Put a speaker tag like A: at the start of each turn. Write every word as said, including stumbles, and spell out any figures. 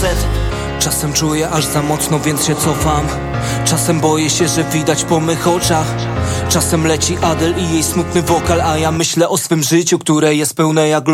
A: facet. Czasem czuję aż za mocno, więc się cofam. Czasem boję się, że widać po mych oczach. Czasem leci Adele i jej smutny wokal, a ja myślę o swym życiu, które jest pełne jak